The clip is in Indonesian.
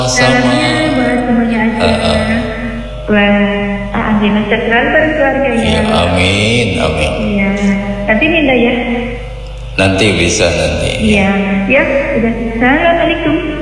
Salamnya buat semuanya aja. Buat Anjina sejahtera bareng keluarganya. Ya, amin. Iya. Nanti Ninda ya. Nanti bisa nanti. Iya. Ya, udah. Assalamualaikum.